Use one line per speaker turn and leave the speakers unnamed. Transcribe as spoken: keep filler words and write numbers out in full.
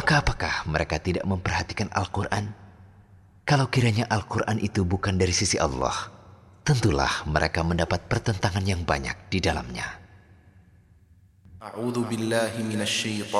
Maka apakah mereka tidak memperhatikan Al-Quran? Kalau kiranya Al-Quran itu bukan dari sisi Allah, tentulah mereka mendapat pertentangan yang banyak di dalamnya.
A'udzu billahi minasy